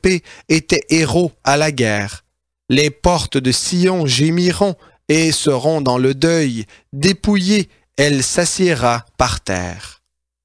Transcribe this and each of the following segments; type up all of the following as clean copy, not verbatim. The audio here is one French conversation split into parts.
rescapés étaient héros à la guerre. Les portes de Sion gémiront et seront dans le deuil. Dépouillée, elle s'assiera par terre.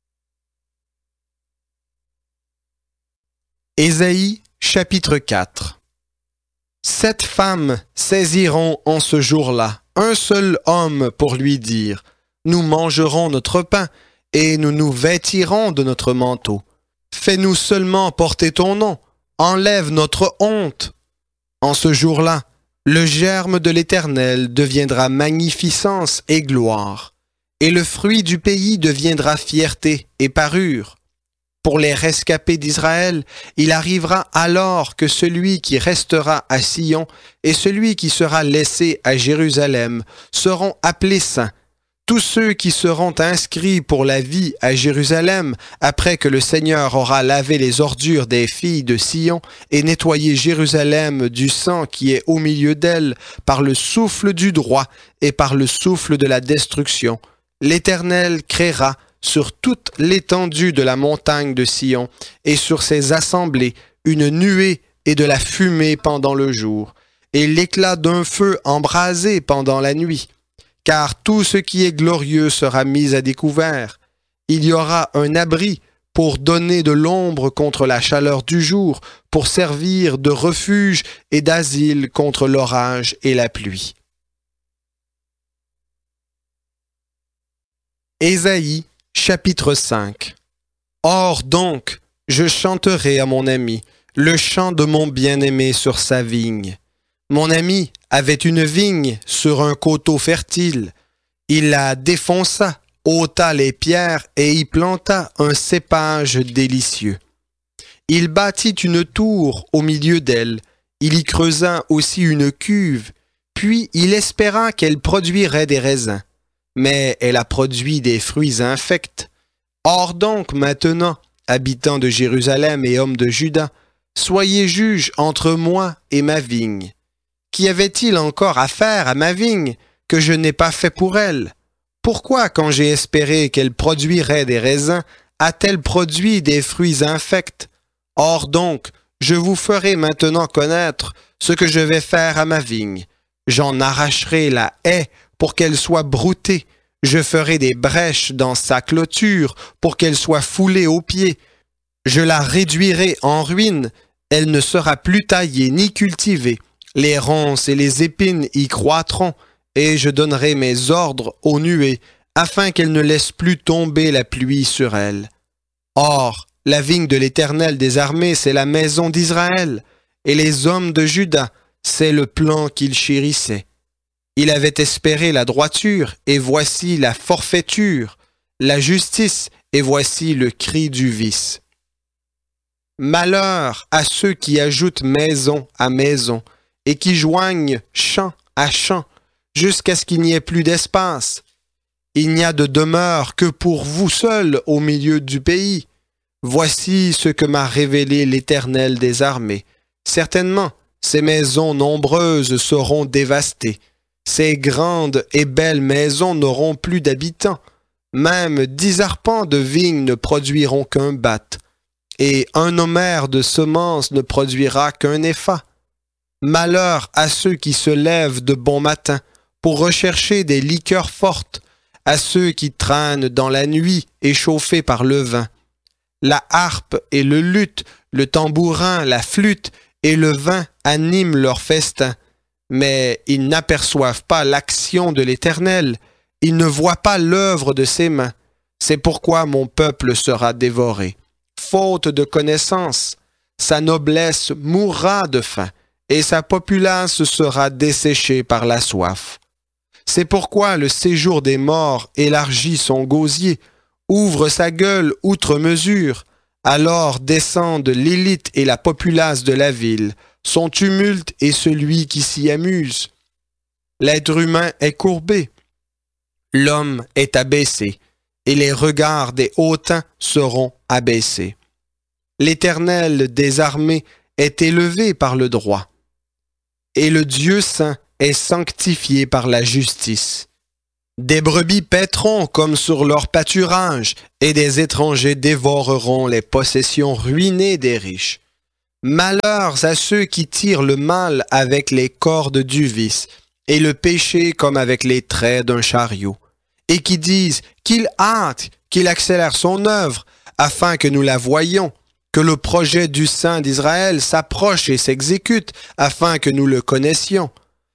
Ésaïe, chapitre 4. 7 femmes saisiront en ce jour-là un seul homme pour lui dire « Nous mangerons notre pain et nous nous vêtirons de notre manteau. Fais-nous seulement porter ton nom, enlève notre honte. » En ce jour-là, le germe de l'Éternel deviendra magnificence et gloire, et le fruit du pays deviendra fierté et parure. Pour les rescapés d'Israël, il arrivera alors que celui qui restera à Sion et celui qui sera laissé à Jérusalem seront appelés saints. Tous ceux qui seront inscrits pour la vie à Jérusalem, après que le Seigneur aura lavé les ordures des filles de Sion et nettoyé Jérusalem du sang qui est au milieu d'elle par le souffle du droit et par le souffle de la destruction, l'Éternel créera sur toute l'étendue de la montagne de Sion et sur ses assemblées une nuée et de la fumée pendant le jour, et l'éclat d'un feu embrasé pendant la nuit. Car tout ce qui est glorieux sera mis à découvert. Il y aura un abri pour donner de l'ombre contre la chaleur du jour, pour servir de refuge et d'asile contre l'orage et la pluie. Ésaïe, chapitre 5. Or donc, je chanterai à mon ami le chant de mon bien-aimé sur sa vigne. Mon ami avait une vigne sur un coteau fertile. Il la défonça, ôta les pierres et y planta un cépage délicieux. Il bâtit une tour au milieu d'elle. Il y creusa aussi une cuve. Puis il espéra qu'elle produirait des raisins. Mais elle a produit des fruits infects. Or donc maintenant, habitants de Jérusalem et hommes de Juda, soyez juges entre moi et ma vigne. Qu'y avait-il encore à faire à ma vigne que je n'ai pas fait pour elle? Pourquoi, quand j'ai espéré qu'elle produirait des raisins, a-t-elle produit des fruits infects? Or donc, je vous ferai maintenant connaître ce que je vais faire à ma vigne. J'en arracherai la haie pour qu'elle soit broutée. Je ferai des brèches dans sa clôture pour qu'elle soit foulée aux pieds. Je la réduirai en ruine. Elle ne sera plus taillée ni cultivée. Les ronces et les épines y croîtront, et je donnerai mes ordres aux nuées, afin qu'elles ne laissent plus tomber la pluie sur elles. Or, la vigne de l'Éternel des armées, c'est la maison d'Israël, et les hommes de Juda, c'est le plan qu'il chérissait. Il avait espéré la droiture, et voici la forfaiture, la justice, et voici le cri du vice. Malheur à ceux qui ajoutent maison à maison, et qui joignent champ à champ, jusqu'à ce qu'il n'y ait plus d'espace. Il n'y a de demeure que pour vous seuls au milieu du pays. Voici ce que m'a révélé l'Éternel des armées. Certainement, ces maisons nombreuses seront dévastées. Ces grandes et belles maisons n'auront plus d'habitants. Même 10 arpents de vignes ne produiront qu'un batte, et un homère de semences ne produira qu'un épha. Malheur à ceux qui se lèvent de bon matin pour rechercher des liqueurs fortes, à ceux qui traînent dans la nuit échauffés par le vin. La harpe et le luth, le tambourin, la flûte et le vin animent leur festin, mais ils n'aperçoivent pas l'action de l'Éternel, ils ne voient pas l'œuvre de ses mains. C'est pourquoi mon peuple sera dévoré. Faute de connaissance, sa noblesse mourra de faim, et sa populace sera desséchée par la soif. C'est pourquoi le séjour des morts élargit son gosier, ouvre sa gueule outre mesure, alors descendent l'élite et la populace de la ville, son tumulte et celui qui s'y amuse. L'être humain est courbé, l'homme est abaissé, et les regards des hautains seront abaissés. L'Éternel des armées est élevé par le droit, et le Dieu saint est sanctifié par la justice. Des brebis paîtront comme sur leur pâturage, et des étrangers dévoreront les possessions ruinées des riches. Malheurs à ceux qui tirent le mal avec les cordes du vice, et le péché comme avec les traits d'un chariot, et qui disent qu'il hâte, qu'il accélère son œuvre, afin que nous la voyions, que le projet du Saint d'Israël s'approche et s'exécute, afin que nous le connaissions.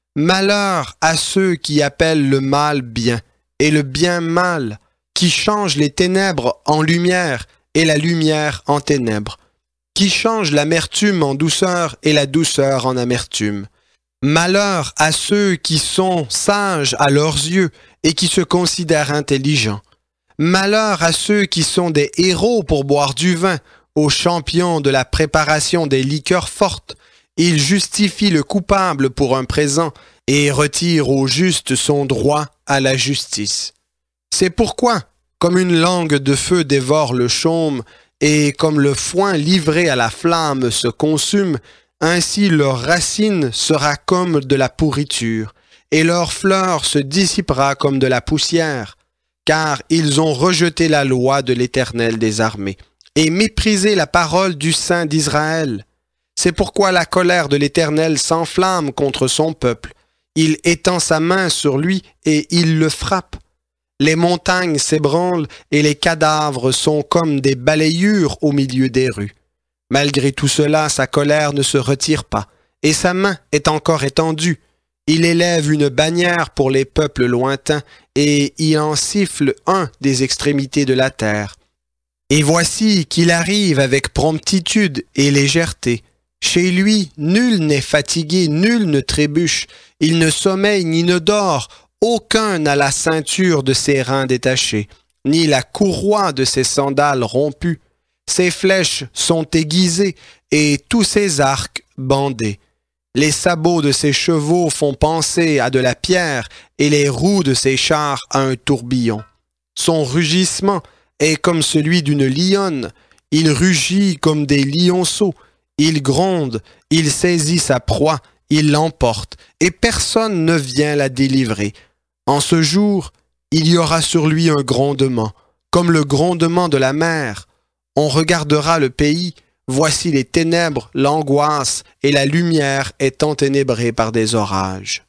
Malheur à ceux qui appellent le mal bien, et le bien mal, qui changent les ténèbres en lumière, et la lumière en ténèbres, qui changent l'amertume en douceur et la douceur en amertume. Malheur à ceux qui sont sages à leurs yeux et qui se considèrent intelligents. Malheur à ceux qui sont des héros pour boire du vin, aux champions de la préparation des liqueurs fortes. Ils justifient le coupable pour un présent et retirent au juste son droit à la justice. C'est pourquoi, comme une langue de feu dévore le chaume, et comme le foin livré à la flamme se consume, ainsi leur racine sera comme de la pourriture, et leur fleur se dissipera comme de la poussière, car ils ont rejeté la loi de l'Éternel des armées, et méprisé la parole du Saint d'Israël. C'est pourquoi la colère de l'Éternel s'enflamme contre son peuple. Il étend sa main sur lui et il le frappe. Les montagnes s'ébranlent et les cadavres sont comme des balayures au milieu des rues. Malgré tout cela, sa colère ne se retire pas, et sa main est encore étendue. Il élève une bannière pour les peuples lointains, et il en siffle un des extrémités de la terre. Et voici qu'il arrive avec promptitude et légèreté. Chez lui, nul n'est fatigué, nul ne trébuche, il ne sommeille ni ne dort, aucun n'a la ceinture de ses reins détachée, ni la courroie de ses sandales rompues. Ses flèches sont aiguisées et tous ses arcs bandés. Les sabots de ses chevaux font penser à de la pierre et les roues de ses chars à un tourbillon. Son rugissement est comme celui d'une lionne. Il rugit comme des lionceaux. Il gronde, il saisit sa proie, il l'emporte, et personne ne vient la délivrer. En ce jour, il y aura sur lui un grondement, comme le grondement de la mer. On regardera le pays, voici les ténèbres, l'angoisse, et la lumière est enténébrée par des orages.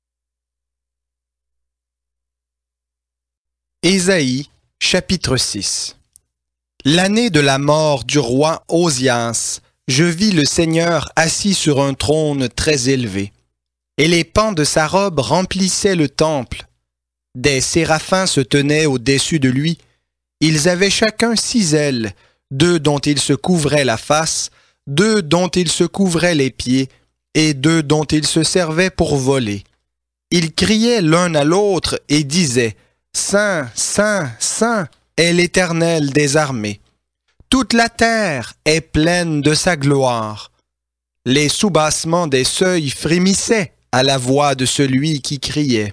Ésaïe, chapitre 6. L'année de la mort du roi Osias, je vis le Seigneur assis sur un trône très élevé, et les pans de sa robe remplissaient le temple. Des séraphins se tenaient au-dessus de lui. Ils avaient chacun 6 ailes, 2 dont ils se couvraient la face, 2 dont ils se couvraient les pieds, et 2 dont ils se servaient pour voler. Ils criaient l'un à l'autre et disaient « Saint, Saint, Saint est l'Éternel des armées. Toute la terre est pleine de sa gloire. » Les soubassements des seuils frémissaient à la voix de celui qui criait.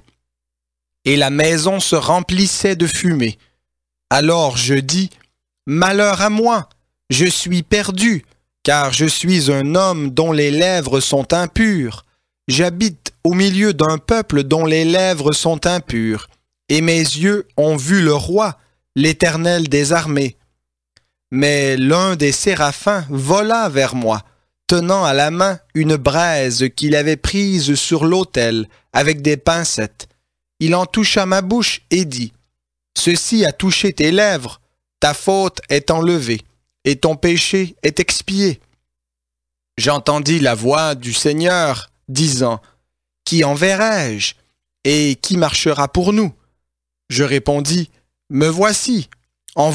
Et la maison se remplissait de fumée. Alors je dis, « Malheur à moi, je suis perdu, car je suis un homme dont les lèvres sont impures. J'habite au milieu d'un peuple dont les lèvres sont impures, et mes yeux ont vu le roi, l'Éternel des armées. » Mais l'un des séraphins vola vers moi, tenant à la main une braise qu'il avait prise sur l'autel avec des pincettes. Il en toucha ma bouche et dit, « Ceci a touché tes lèvres, ta faute est enlevée, et ton péché est expié. » J'entendis la voix du Seigneur disant, « Qui enverrai-je, et qui marchera pour nous ?» Je répondis, « Me voici, envoie-moi. »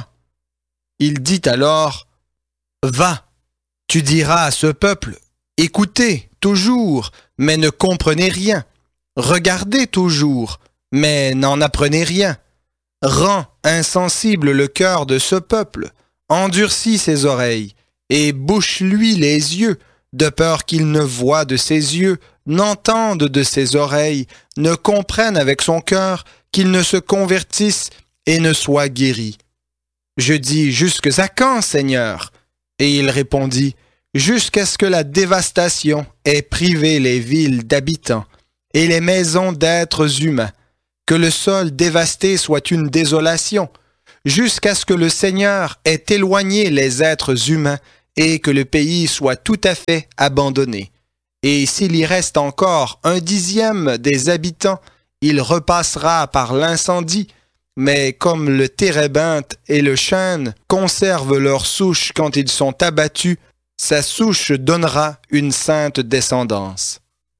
Il dit alors, « Va, tu diras à ce peuple, écoutez toujours, mais ne comprenez rien. Regardez toujours, mais n'en apprenez rien. Rends insensible le cœur de ce peuple, endurcis ses oreilles, et bouche-lui les yeux, de peur qu'il ne voie de ses yeux, n'entende de ses oreilles, ne comprenne avec son cœur, qu'il ne se convertisse et ne soit guéri. » Je dis, « Jusqu'à quand, Seigneur ?» Et il répondit, « Jusqu'à ce que la dévastation ait privé les villes d'habitants et les maisons d'êtres humains, que le sol dévasté soit une désolation, jusqu'à ce que le Seigneur ait éloigné les êtres humains et que le pays soit tout à fait abandonné. Et s'il y reste encore 1/10 des habitants, il repassera par l'incendie, mais comme le térébinthe et le chêne conservent leur souche quand ils sont abattus, sa souche donnera une sainte descendance.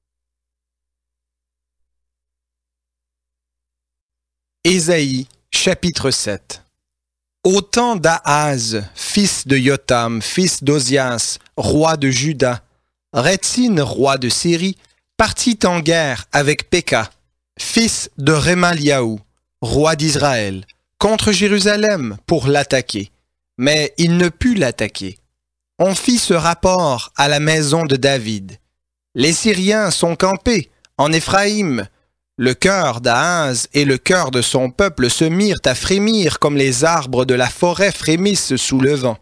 Ésaïe, chapitre 7. Au temps d'Ahaz, fils de Yotam, fils d'Ozias, roi de Juda, Rétsin, roi de Syrie, partit en guerre avec Péka, fils de Rémaliaou, roi d'Israël, contre Jérusalem pour l'attaquer. Mais il ne put l'attaquer. On fit ce rapport à la maison de David. Les Syriens sont campés en Éphraïm. Le cœur d'Ahaz et le cœur de son peuple se mirent à frémir comme les arbres de la forêt frémissent sous le vent.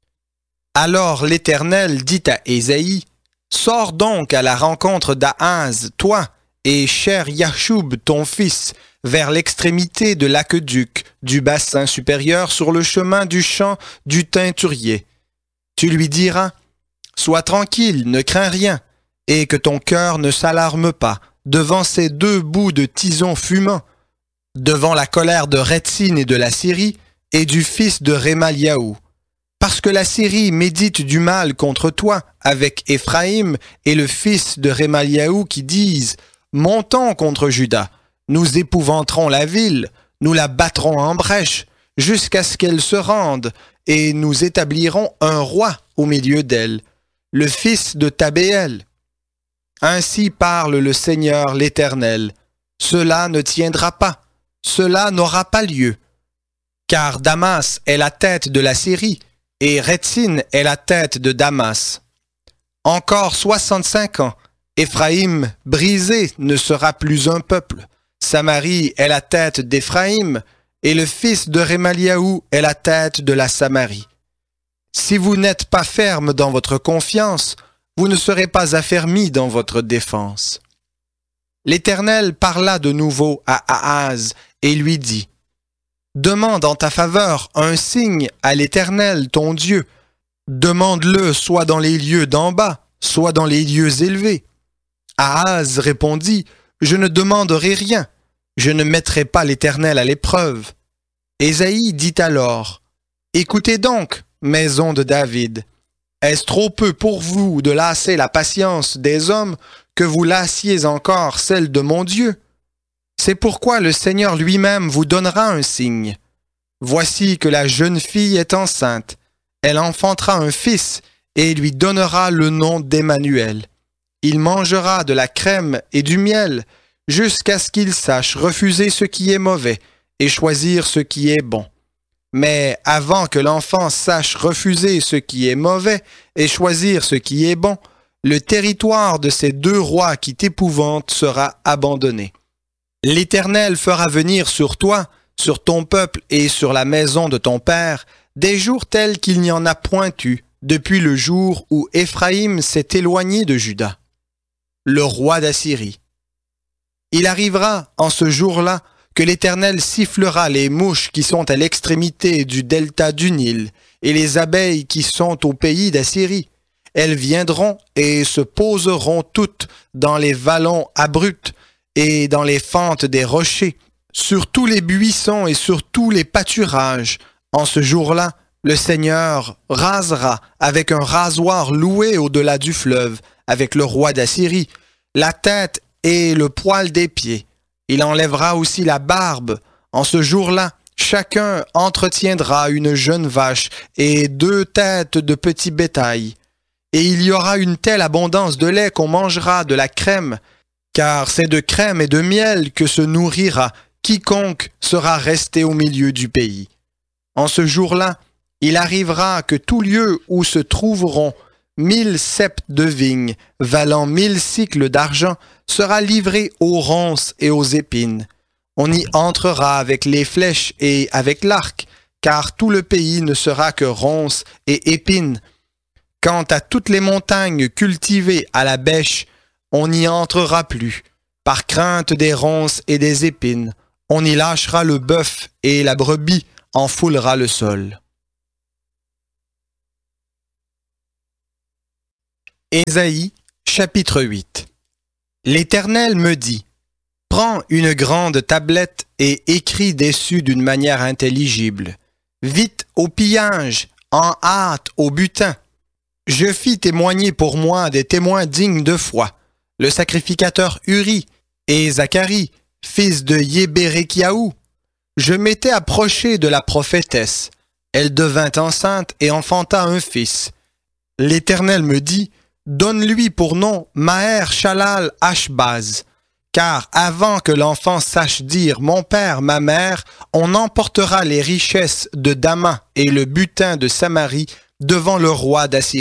Alors l'Éternel dit à Ésaïe, « Sors donc à la rencontre d'Ahaz, toi, et cher Yachoub, ton fils, vers l'extrémité de l'aqueduc, du bassin supérieur sur le chemin du champ du teinturier. Tu lui diras, « Sois tranquille, ne crains rien, et que ton cœur ne s'alarme pas, devant ces 2 bouts de tison fumants, devant la colère de Rétsin et de la Syrie, et du fils de Rémaliaou. Parce que la Syrie médite du mal contre toi, avec Éphraïm et le fils de Rémaliaou qui disent, Montons contre Juda, nous épouvanterons la ville, nous la battrons en brèche, jusqu'à ce qu'elle se rende, et nous établirons un roi au milieu d'elle, le fils de Tabéel. Ainsi parle le Seigneur l'Éternel. Cela ne tiendra pas, cela n'aura pas lieu. Car Damas est la tête de la Syrie, et Rétsin est la tête de Damas. Encore 65 ans, Éphraïm brisé ne sera plus un peuple. Samarie est la tête d'Éphraïm, et le fils de Rémaliaou est la tête de la Samarie. Si vous n'êtes pas ferme dans votre confiance, vous ne serez pas affermis dans votre défense. L'Éternel parla de nouveau à Ahaz et lui dit, « Demande en ta faveur un signe à l'Éternel, ton Dieu. Demande-le soit dans les lieux d'en bas, soit dans les lieux élevés. » Ahaz répondit, « Je ne demanderai rien, je ne mettrai pas l'Éternel à l'épreuve. » Ésaïe dit alors, « Écoutez donc, maison de David. Est-ce trop peu pour vous de lasser la patience des hommes que vous lassiez encore celle de mon Dieu? C'est pourquoi le Seigneur lui-même vous donnera un signe. Voici que la jeune fille est enceinte. Elle enfantera un fils et lui donnera le nom d'Emmanuel. Il mangera de la crème et du miel jusqu'à ce qu'il sache refuser ce qui est mauvais et choisir ce qui est bon. Mais avant que l'enfant sache refuser ce qui est mauvais et choisir ce qui est bon, le territoire de ces 2 rois qui t'épouvantent sera abandonné. L'Éternel fera venir sur toi, sur ton peuple et sur la maison de ton père, des jours tels qu'il n'y en a point eu, depuis le jour où Éphraïm s'est éloigné de Juda. Le roi d'Assyrie. Il arrivera en ce jour-là que l'Éternel sifflera les mouches qui sont à l'extrémité du delta du Nil et les abeilles qui sont au pays d'Assyrie. Elles viendront et se poseront toutes dans les vallons abrupts et dans les fentes des rochers, sur tous les buissons et sur tous les pâturages. En ce jour-là, le Seigneur rasera avec un rasoir loué au-delà du fleuve, avec le roi d'Assyrie, la tête et le poil des pieds. Il enlèvera aussi la barbe. En ce jour-là, chacun entretiendra une jeune vache et 2 têtes de petit bétail. Et il y aura une telle abondance de lait qu'on mangera de la crème, car c'est de crème et de miel que se nourrira quiconque sera resté au milieu du pays. En ce jour-là, il arrivera que tout lieu où se trouveront 1000 ceps de vigne, valant 1000 cycles d'argent, sera livré aux ronces et aux épines. On y entrera avec les flèches et avec l'arc, car tout le pays ne sera que ronces et épines. Quant à toutes les montagnes cultivées à la bêche, on n'y entrera plus, par crainte des ronces et des épines. On y lâchera le bœuf et la brebis en foulera le sol. Ésaïe, chapitre 8. L'Éternel me dit, « Prends une grande tablette et écris dessus d'une manière intelligible. Vite au pillage, en hâte au butin. Je fis témoigner pour moi des témoins dignes de foi, le sacrificateur Uri et Zacharie, fils de Yébérekiaou. Je m'étais approché de la prophétesse. Elle devint enceinte et enfanta un fils. L'Éternel me dit, « Donne-lui pour nom Maher Shalal Ashbaz, car avant que l'enfant sache dire « Mon père, ma mère », on emportera les richesses de Damas et le butin de Samarie devant le roi d'Assyrie. »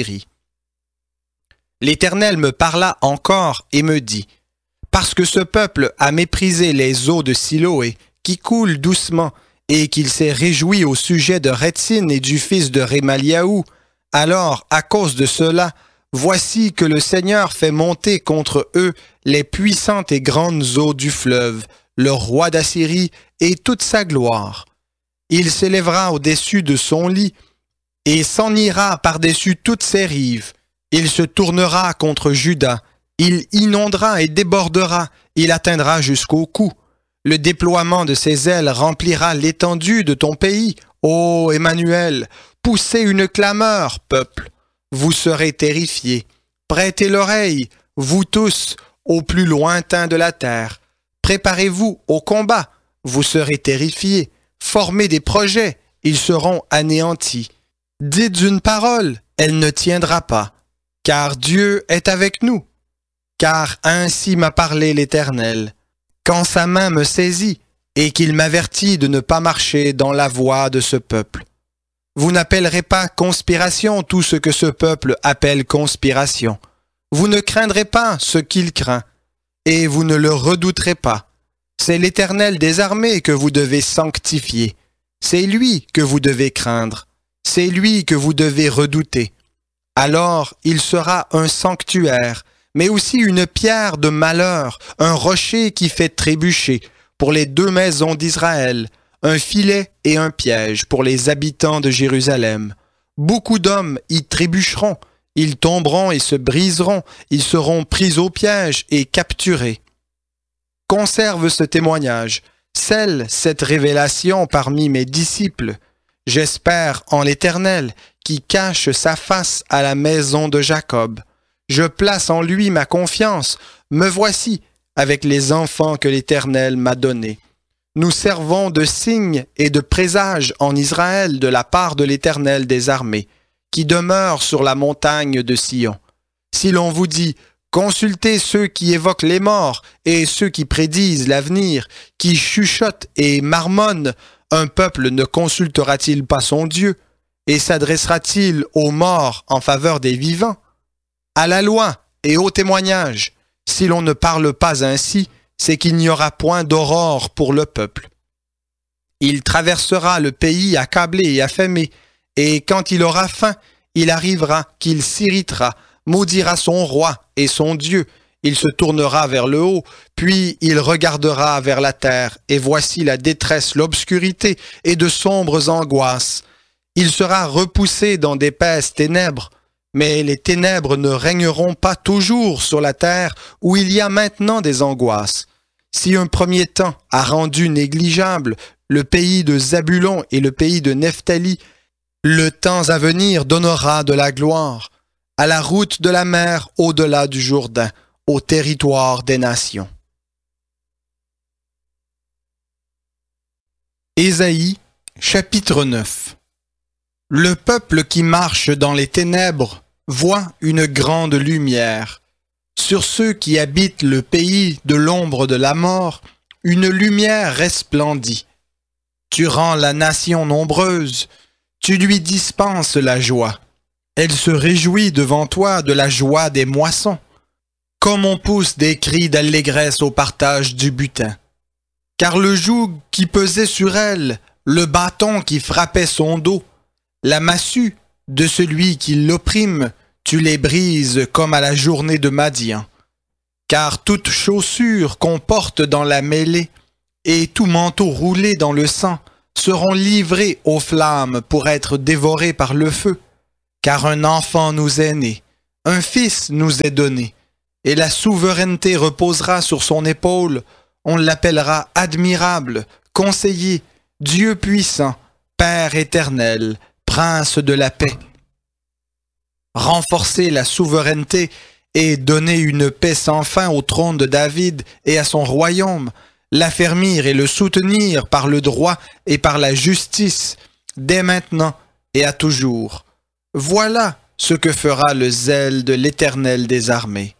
L'Éternel me parla encore et me dit, « Parce que ce peuple a méprisé les eaux de Siloé, qui coulent doucement, et qu'il s'est réjoui au sujet de Rétsin et du fils de Rémaliaou, alors, à cause de cela, voici que le Seigneur fait monter contre eux les puissantes et grandes eaux du fleuve, le roi d'Assyrie et toute sa gloire. Il s'élèvera au-dessus de son lit et s'en ira par-dessus toutes ses rives. Il se tournera contre Juda, il inondera et débordera, il atteindra jusqu'au cou. Le déploiement de ses ailes remplira l'étendue de ton pays. Ô Emmanuel, poussez une clameur, peuple. Vous serez terrifiés. Prêtez l'oreille, vous tous, au plus lointain de la terre. Préparez-vous au combat, vous serez terrifiés. Formez des projets, ils seront anéantis. Dites une parole, elle ne tiendra pas. Car Dieu est avec nous. Car ainsi m'a parlé l'Éternel. Quand sa main me saisit et qu'il m'avertit de ne pas marcher dans la voie de ce peuple. Vous n'appellerez pas conspiration tout ce que ce peuple appelle conspiration. Vous ne craindrez pas ce qu'il craint, et vous ne le redouterez pas. C'est l'Éternel des armées que vous devez sanctifier. C'est lui que vous devez craindre. C'est lui que vous devez redouter. Alors il sera un sanctuaire, mais aussi une pierre de malheur, un rocher qui fait trébucher pour les deux maisons d'Israël, un filet et un piège pour les habitants de Jérusalem. Beaucoup d'hommes y trébucheront, ils tomberont et se briseront, ils seront pris au piège et capturés. Conserve ce témoignage, scelle cette révélation parmi mes disciples. J'espère en l'Éternel qui cache sa face à la maison de Jacob. Je place en lui ma confiance. Me voici avec les enfants que l'Éternel m'a donnés. Nous servons de signe et de présage en Israël de la part de l'Éternel des armées, qui demeure sur la montagne de Sion. Si l'on vous dit, consultez ceux qui évoquent les morts et ceux qui prédisent l'avenir, qui chuchotent et marmonnent, un peuple ne consultera-t-il pas son Dieu et s'adressera-t-il aux morts en faveur des vivants? À la loi et au témoignage, si l'on ne parle pas ainsi, c'est qu'il n'y aura point d'aurore pour le peuple. Il traversera le pays accablé et affamé, et quand il aura faim, il arrivera qu'il s'irritera, maudira son roi et son Dieu, il se tournera vers le haut, puis il regardera vers la terre, et voici la détresse, l'obscurité et de sombres angoisses. Il sera repoussé dans d'épaisses ténèbres, mais les ténèbres ne régneront pas toujours sur la terre où il y a maintenant des angoisses. Si un premier temps a rendu négligeable le pays de Zabulon et le pays de Nephtali, le temps à venir donnera de la gloire à la route de la mer au-delà du Jourdain, au territoire des nations. Ésaïe, chapitre 9. Le peuple qui marche dans les ténèbres voit une grande lumière. Sur ceux qui habitent le pays de l'ombre de la mort, une lumière resplendit. Tu rends la nation nombreuse, tu lui dispenses la joie. Elle se réjouit devant toi de la joie des moissons, comme on pousse des cris d'allégresse au partage du butin. Car le joug qui pesait sur elle, le bâton qui frappait son dos, la massue de celui qui l'opprime, tu les brises comme à la journée de Madian. Car toute chaussure qu'on porte dans la mêlée et tout manteau roulé dans le sang seront livrés aux flammes pour être dévorés par le feu. Car un enfant nous est né, Un fils nous est donné, et la souveraineté reposera sur son épaule. On l'appellera admirable, conseiller, Dieu puissant, Père éternel, Prince de la paix. Renforcer la souveraineté et donner une paix sans fin au trône de David et à son royaume, l'affermir et le soutenir par le droit et par la justice, dès maintenant et à toujours. Voilà ce que fera le zèle de l'Éternel des armées.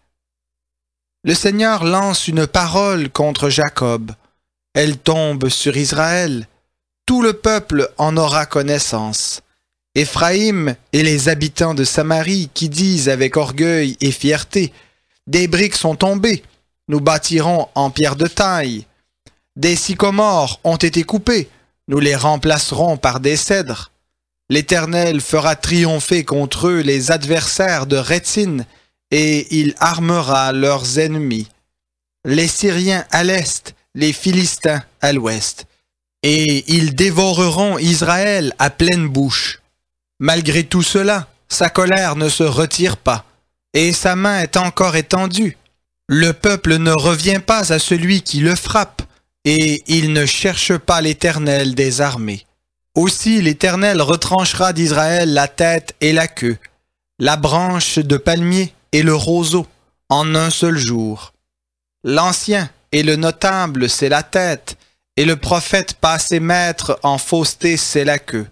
Le Seigneur lance une parole contre Jacob. Elle tombe sur Israël. Tout le peuple en aura connaissance. Éphraïm et les habitants de Samarie qui disent avec orgueil et fierté, « Des briques sont tombées, nous bâtirons en pierre de taille. Des sycomores ont été coupés, nous les remplacerons par des cèdres. L'Éternel fera triompher contre eux les adversaires de Rétsin, et il armera leurs ennemis. Les Syriens à l'est, les Philistins à l'ouest. Et ils dévoreront Israël à pleine bouche. Malgré tout cela, sa colère ne se retire pas, et sa main est encore étendue. Le peuple ne revient pas à celui qui le frappe, et il ne cherche pas l'Éternel des armées. Aussi l'Éternel retranchera d'Israël la tête et la queue, la branche de palmier et le roseau, en un seul jour. L'ancien et le notable, c'est la tête, et le prophète passé maître en fausseté, c'est la queue.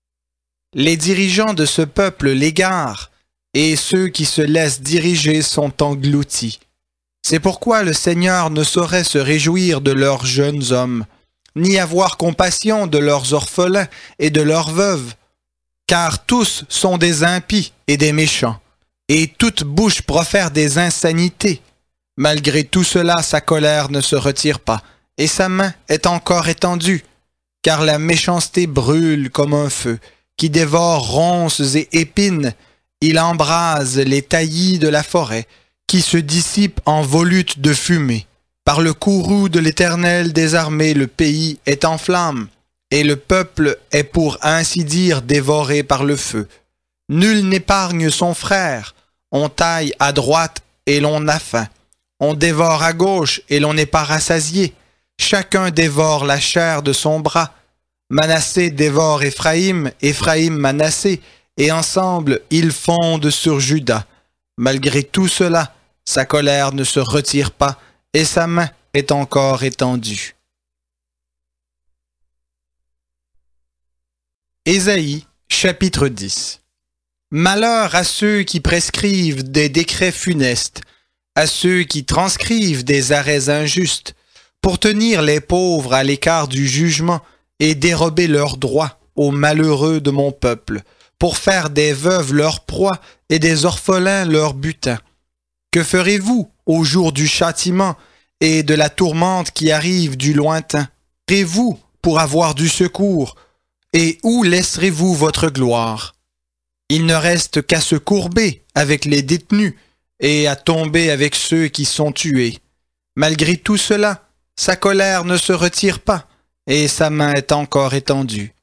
Les dirigeants de ce peuple l'égarent, et ceux qui se laissent diriger sont engloutis. C'est pourquoi le Seigneur ne saurait se réjouir de leurs jeunes hommes, ni avoir compassion de leurs orphelins et de leurs veuves, car tous sont des impies et des méchants, et toute bouche profère des insanités. Malgré tout cela, sa colère ne se retire pas, et sa main est encore étendue, car la méchanceté brûle comme un feu, qui dévore ronces et épines. Il embrase les taillis de la forêt, qui se dissipent en volutes de fumée. Par le courroux de l'Éternel des armées, le pays est en flammes, et le peuple est pour ainsi dire dévoré par le feu. Nul n'épargne son frère, on taille à droite et l'on a faim. On dévore à gauche et l'on n'est pas rassasié. Chacun dévore la chair de son bras. Manassé dévore Éphraïm, Éphraïm Manassé, et ensemble ils fondent sur Juda. Malgré tout cela, sa colère ne se retire pas, et sa main est encore étendue. Ésaïe, chapitre 10. Malheur à ceux qui prescrivent des décrets funestes, à ceux qui transcrivent des arrêts injustes, pour tenir les pauvres à l'écart du jugement et dérober leurs droits aux malheureux de mon peuple, pour faire des veuves leur proie et des orphelins leur butin. Que ferez-vous au jour du châtiment et de la tourmente qui arrive du lointain? Ferez-vous pour avoir du secours? Et où laisserez-vous votre gloire? Il ne reste qu'à se courber avec les détenus et à tomber avec ceux qui sont tués. Malgré tout cela, sa colère ne se retire pas, et sa main est encore étendue.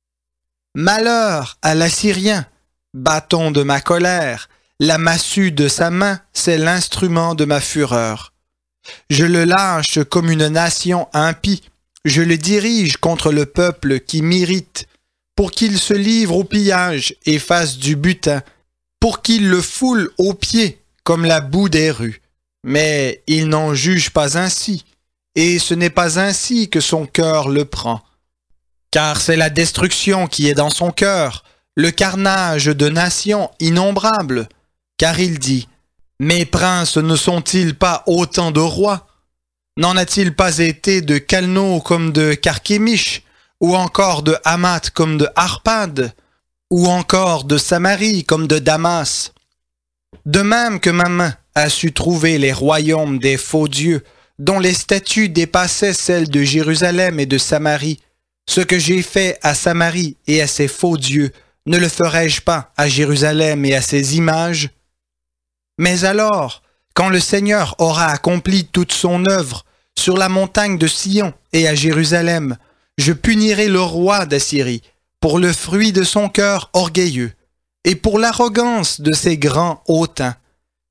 Malheur à l'Assyrien, bâton de ma colère, la massue de sa main, c'est l'instrument de ma fureur. Je le lâche comme une nation impie, je le dirige contre le peuple qui m'irrite, pour qu'il se livre au pillage et fasse du butin, pour qu'il le foule aux pieds comme la boue des rues. Mais il n'en juge pas ainsi, et ce n'est pas ainsi que son cœur le prend. Car c'est la destruction qui est dans son cœur, le carnage de nations innombrables. Car il dit, « Mes princes ne sont-ils pas autant de rois? N'en a-t-il pas été de Calno comme de Carchemish, ou encore de Hamath comme de Arpad, ou encore de Samarie comme de Damas? De même que ma main a su trouver les royaumes des faux dieux, dont les statues dépassaient celles de Jérusalem et de Samarie. Ce que j'ai fait à Samarie et à ses faux dieux, ne le ferai-je pas à Jérusalem et à ses images? Mais alors, quand le Seigneur aura accompli toute son œuvre, sur la montagne de Sion et à Jérusalem, je punirai le roi d'Assyrie pour le fruit de son cœur orgueilleux et pour l'arrogance de ses grands hautains.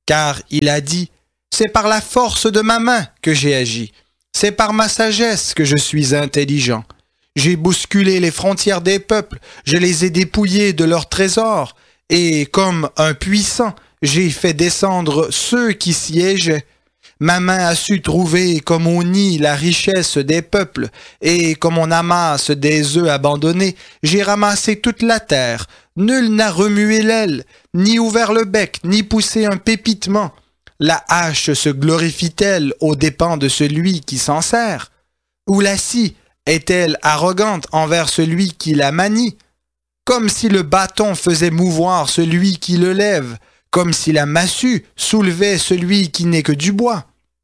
car il a dit, « C'est par la force de ma main que j'ai agi. C'est par ma sagesse que je suis intelligent. J'ai bousculé les frontières des peuples, je les ai dépouillés de leurs trésors, et comme un puissant, j'ai fait descendre ceux qui siégeaient. Ma main a su trouver comme au nid la richesse des peuples, et comme on amasse des œufs abandonnés, j'ai ramassé toute la terre. Nul n'a remué l'aile, ni ouvert le bec, ni poussé un pépitement. La hache se glorifie-t-elle aux dépens de celui qui s'en sert? Ou la scie est-elle arrogante envers celui qui la manie? Comme si le bâton faisait mouvoir celui qui le lève, comme si la massue soulevait celui qui n'est que du bois.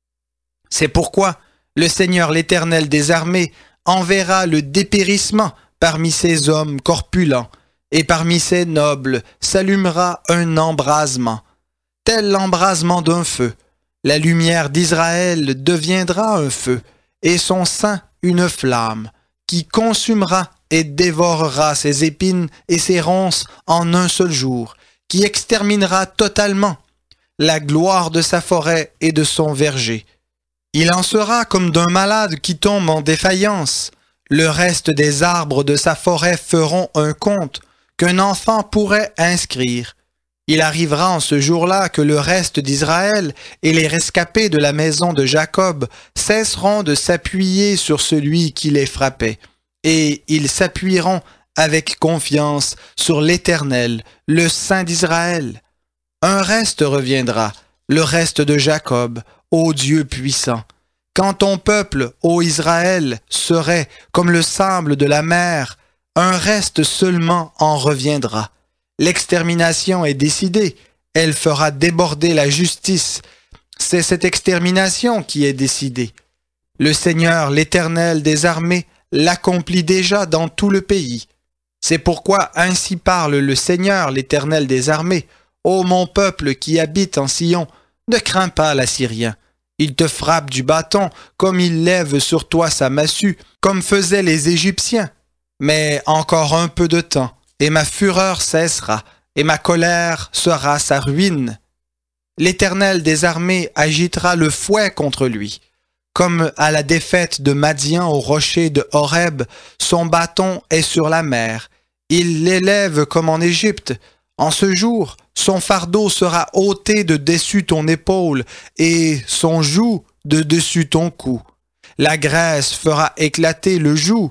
C'est pourquoi le Seigneur l'Éternel des armées enverra le dépérissement parmi ces hommes corpulents, et parmi ces nobles s'allumera un embrasement, tel l'embrasement d'un feu. La lumière d'Israël deviendra un feu, et son sein une flamme, qui consumera et dévorera ses épines et ses ronces en un seul jour, qui exterminera totalement la gloire de sa forêt et de son verger. Il en sera comme d'un malade qui tombe en défaillance. Le reste des arbres de sa forêt feront un compte qu'un enfant pourrait inscrire. Il arrivera en ce jour-là que le reste d'Israël et les rescapés de la maison de Jacob cesseront de s'appuyer sur celui qui les frappait, et ils s'appuieront avec confiance sur l'Éternel, le Saint d'Israël. Un reste reviendra, le reste de Jacob, ô Dieu puissant. Quand ton peuple, ô Israël, serait comme le sable de la mer, un reste seulement en reviendra. L'extermination est décidée, elle fera déborder la justice. C'est cette extermination qui est décidée. Le Seigneur, l'Éternel des armées, l'accomplit déjà dans tout le pays. C'est pourquoi ainsi parle le Seigneur, l'Éternel des armées. Ô mon peuple qui habite en Sion, ne crains pas l'Assyrien. Il te frappe du bâton, comme il lève sur toi sa massue, comme faisaient les Égyptiens. Mais encore un peu de temps, et ma fureur cessera, et ma colère sera sa ruine. L'Éternel des armées agitera le fouet contre lui. Comme à la défaite de Madian au rocher de Horeb, son bâton est sur la mer. Il l'élève comme en Égypte. En ce jour, son fardeau sera ôté de dessus ton épaule et son joug de dessus ton cou. La graisse fera éclater le joug.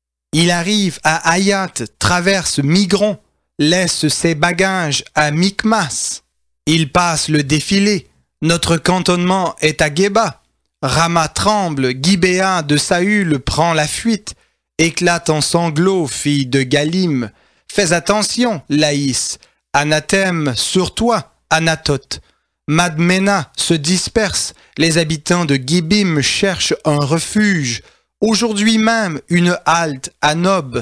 Il arrive à Hayat, traverse Migron, laisse ses bagages à Micmas. Il passe le défilé. Notre cantonnement est à Géba. Rama tremble, Gibéa de Saül prend la fuite. Éclate en sanglots, fille de Galim. Fais attention, Laïs. Anathème sur toi, Anatoth. Madmena se disperse. Les habitants de Gibim cherchent un refuge. Aujourd'hui même, une halte à Nob.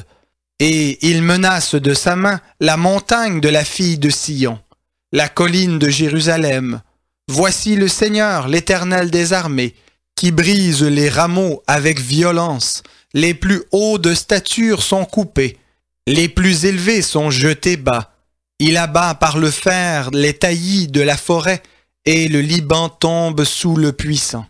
Et il menace de sa main la montagne de la fille de Sion, la colline de Jérusalem. Voici le Seigneur, l'Éternel des armées, qui brise les rameaux avec violence. Les plus hauts de stature sont coupés, les plus élevés sont jetés bas. Il abat par le fer les taillis de la forêt, et le Liban tombe sous le puissant.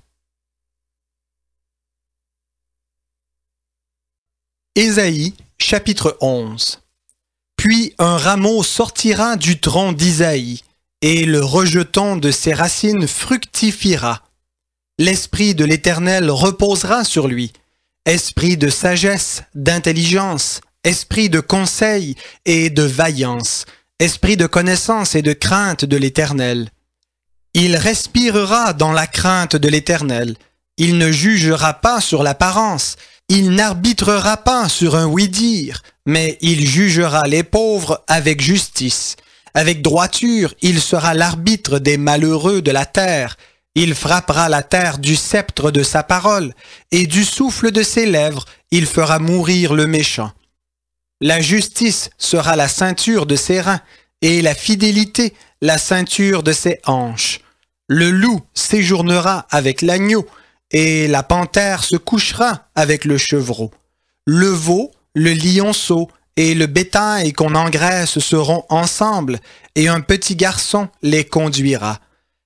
Ésaïe, chapitre 11. Puis un rameau sortira du tronc d'Isaïe, et le rejeton de ses racines fructifiera. L'esprit de l'Éternel reposera sur lui, esprit de sagesse, d'intelligence, esprit de conseil et de vaillance, esprit de connaissance et de crainte de l'Éternel. Il respirera dans la crainte de l'Éternel. Il ne jugera pas sur l'apparence. Il n'arbitrera pas sur un oui-dire, mais il jugera les pauvres avec justice. Avec droiture, il sera l'arbitre des malheureux de la terre. Il frappera la terre du sceptre de sa parole, et du souffle de ses lèvres, il fera mourir le méchant. La justice sera la ceinture de ses reins, et la fidélité la ceinture de ses hanches. Le loup séjournera avec l'agneau, et la panthère se couchera avec le chevreau. Le veau, le lionceau et le bétail qu'on engraisse seront ensemble, et un petit garçon les conduira.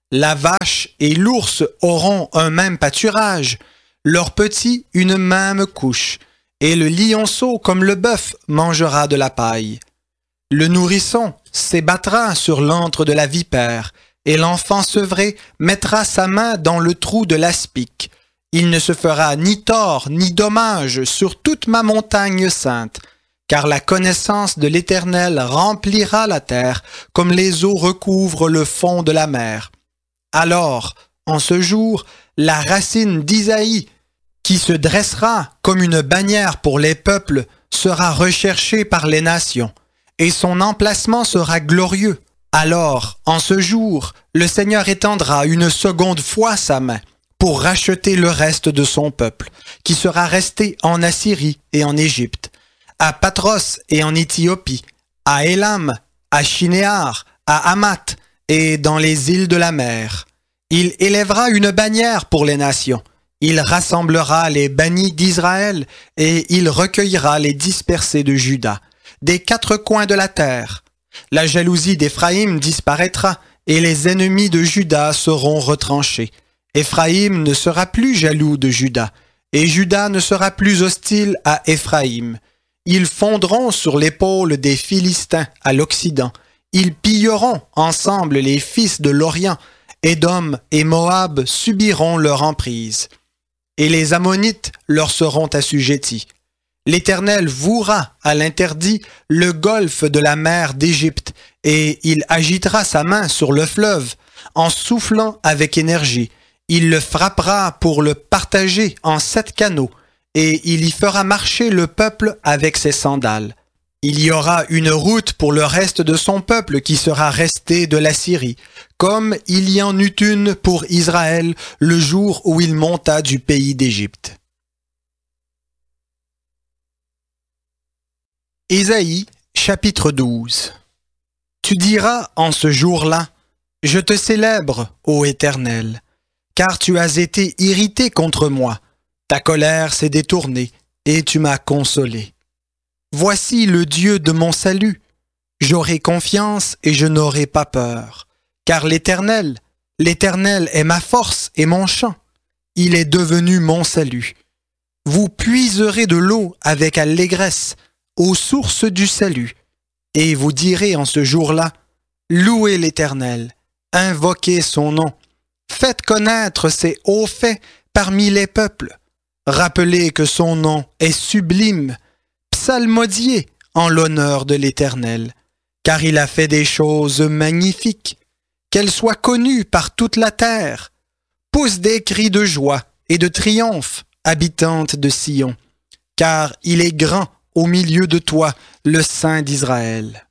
La vache et l'ours auront un même pâturage, leurs petits une même couche, et le lionceau comme le bœuf mangera de la paille. Le nourrisson s'ébattra sur l'antre de la vipère, et l'enfant sevré mettra sa main dans le trou de l'aspic. Il ne se fera ni tort ni dommage sur toute ma montagne sainte, car la connaissance de l'Éternel remplira la terre comme les eaux recouvrent le fond de la mer. Alors, en ce jour, la racine d'Isaïe, qui se dressera comme une bannière pour les peuples, sera recherchée par les nations, et son emplacement sera glorieux. Alors, en ce jour, le Seigneur étendra une seconde fois sa main pour racheter le reste de son peuple, qui sera resté en Assyrie et en Égypte, à Patros et en Éthiopie, à Élam, à Shinéar, à Hamath et dans les îles de la mer. Il élèvera une bannière pour les nations. Il rassemblera les bannis d'Israël et il recueillera les dispersés de Juda, des quatre coins de la terre. La jalousie d'Éphraïm disparaîtra et les ennemis de Juda seront retranchés. Éphraïm ne sera plus jaloux de Juda, et Juda ne sera plus hostile à Éphraïm. Ils fondront sur l'épaule des Philistins à l'Occident. Ils pilleront ensemble les fils de l'Orient. Édom et Moab subiront leur emprise. Et les Ammonites leur seront assujettis. L'Éternel vouera à l'interdit le golfe de la mer d'Égypte, et il agitera sa main sur le fleuve, en soufflant avec énergie. Il le frappera pour le partager en 7 canaux, et il y fera marcher le peuple avec ses sandales. Il y aura une route pour le reste de son peuple qui sera resté de la Syrie, comme il y en eut une pour Israël le jour où il monta du pays d'Égypte. Ésaïe, chapitre 12. Tu diras en ce jour-là, « Je te célèbre, ô Éternel, car tu as été irrité contre moi. Ta colère s'est détournée, et tu m'as consolé. Voici le Dieu de mon salut. J'aurai confiance et je n'aurai pas peur. Car l'Éternel est ma force et mon chant. Il est devenu mon salut. Vous puiserez de l'eau avec allégresse aux sources du salut. Et vous direz en ce jour-là, louez l'Éternel, invoquez son nom. Faites connaître ses hauts faits parmi les peuples. Rappelez que son nom est sublime. Psalmodiez en l'honneur de l'Éternel, car il a fait des choses magnifiques. Qu'elles soient connues par toute la terre. Pousse des cris de joie et de triomphe, habitante de Sion, car il est grand au milieu de toi, le Saint d'Israël.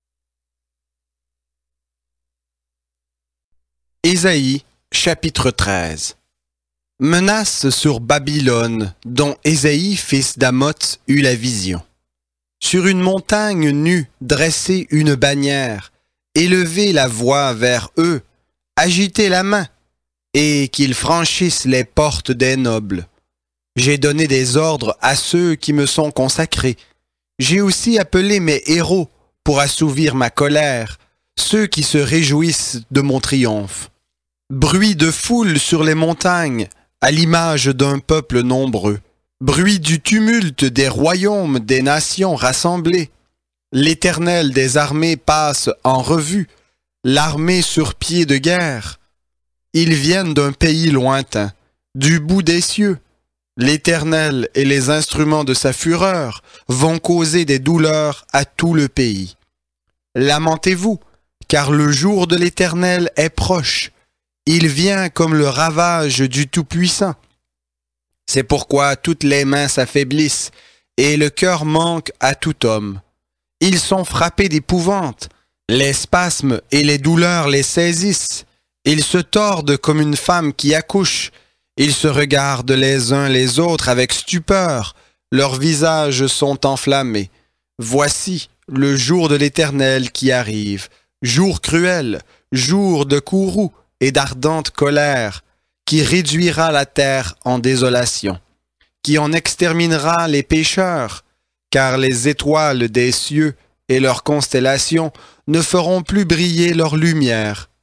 Ésaïe, chapitre 13. Menace sur Babylone, dont Ésaïe, fils d'Amoth, eut la vision. Sur une montagne nue, dressez une bannière, élevez la voix vers eux, agitez la main, et qu'ils franchissent les portes des nobles. J'ai donné des ordres à ceux qui me sont consacrés. J'ai aussi appelé mes héros pour assouvir ma colère, ceux qui se réjouissent de mon triomphe. Bruit de foule sur les montagnes, à l'image d'un peuple nombreux. Bruit du tumulte des royaumes des nations rassemblées. L'Éternel des armées passe en revue, l'armée sur pied de guerre. Ils viennent d'un pays lointain, du bout des cieux. L'Éternel et les instruments de sa fureur vont causer des douleurs à tout le pays. Lamentez-vous, car le jour de l'Éternel est proche. Il vient comme le ravage du Tout-Puissant. C'est pourquoi toutes les mains s'affaiblissent et le cœur manque à tout homme. Ils sont frappés d'épouvante, les spasmes et les douleurs les saisissent. Ils se tordent comme une femme qui accouche. Ils se regardent les uns les autres avec stupeur. Leurs visages sont enflammés. Voici le jour de l'Éternel qui arrive, jour cruel, jour de courroux et d'ardente colère, qui réduira la terre en désolation, qui en exterminera les pécheurs, car les étoiles des cieux et leurs constellations ne feront plus briller leur lumière.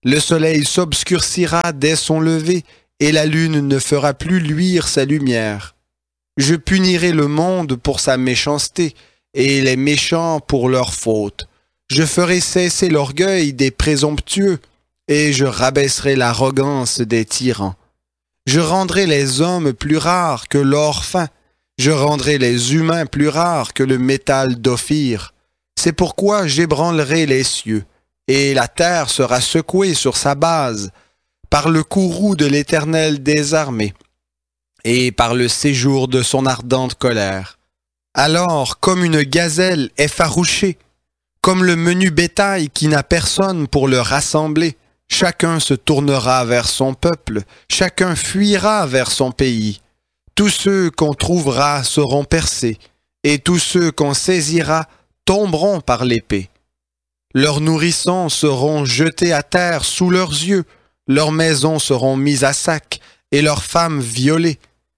Le soleil s'obscurcira dès son lever, et la lune ne fera plus luire sa lumière. Je punirai le monde pour sa méchanceté, et les méchants pour leurs fautes. Je ferai cesser l'orgueil des présomptueux, et je rabaisserai l'arrogance des tyrans. Je rendrai les hommes plus rares que l'or fin, je rendrai les humains plus rares que le métal d'Ophir. C'est pourquoi j'ébranlerai les cieux, et la terre sera secouée sur sa base, par le courroux de l'Éternel des armées, et par le séjour de son ardente colère. Alors, comme une gazelle effarouchée, comme le menu bétail qui n'a personne pour le rassembler, chacun se tournera vers son peuple, chacun fuira vers son pays. Tous ceux qu'on trouvera seront percés, et tous ceux qu'on saisira tomberont par l'épée. Leurs nourrissons seront jetés à terre sous leurs yeux, leurs maisons seront mises à sac, et leurs femmes violées.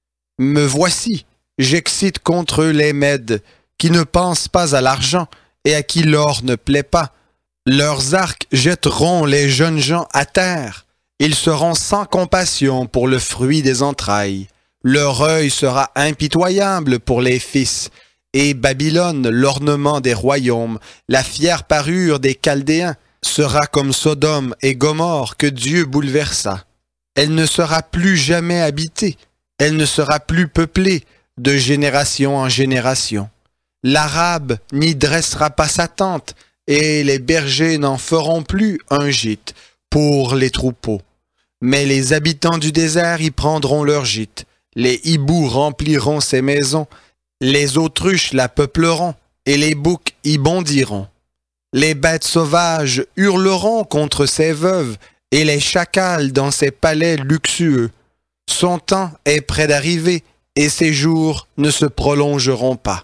Me voici, j'excite contre eux les Mèdes, qui ne pensent pas à l'argent, et à qui l'or ne plaît pas. Leurs arcs jetteront les jeunes gens à terre. Ils seront sans compassion pour le fruit des entrailles. Leur œil sera impitoyable pour les fils. Et Babylone, l'ornement des royaumes, la fière parure des Chaldéens, sera comme Sodome et Gomorrhe que Dieu bouleversa. Elle ne sera plus jamais habitée. Elle ne sera plus peuplée de génération en génération. L'Arabe n'y dressera pas sa tente, et les bergers n'en feront plus un gîte pour les troupeaux. Mais les habitants du désert y prendront leur gîte. Les hiboux rempliront ses maisons, les autruches la peupleront, et les boucs y bondiront. Les bêtes sauvages hurleront contre ses veuves, et les chacals dans ses palais luxueux. Son temps est près d'arriver, et ses jours ne se prolongeront pas.